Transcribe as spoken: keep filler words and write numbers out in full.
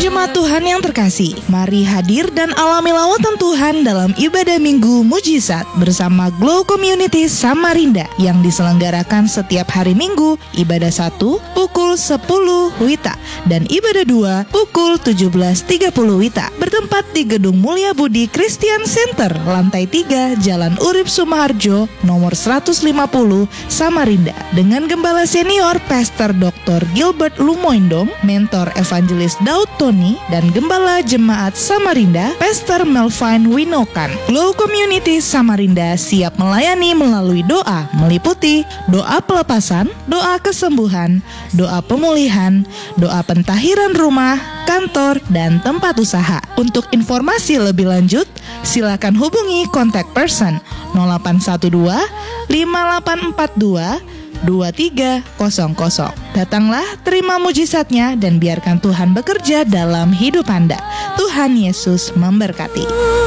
Jemaat Tuhan yang terkasih, mari hadir dan alami lawatan Tuhan dalam ibadah Minggu Mujizat bersama Glow Community Samarinda yang diselenggarakan setiap hari Minggu, ibadah satu pukul sepuluh Wita dan ibadah dua pukul tujuh belas tiga puluh Wita, bertempat di Gedung Mulia Budi Christian Center, lantai tiga, Jalan Urip Sumaharjo, nomor seratus lima puluh, Samarinda, dengan Gembala Senior Pastor Doktor Gilbert Lumoindong, Mentor Evangelis Daud Tony, dan Gembala Jemaat Samarinda, Pastor Melvin Winokan. Glow Community Samarinda siap melayani melalui doa, meliputi doa pelepasan, doa kesembuhan, doa pemulihan, doa pentahiran rumah, kantor, dan tempat usaha. Untuk informasi lebih lanjut, silakan hubungi kontak person nol delapan satu dua lima delapan empat dua dua tiga nol nol. Datanglah, terima mujizatnya, dan biarkan Tuhan bekerja dalam hidup Anda. Tuhan Yesus memberkati.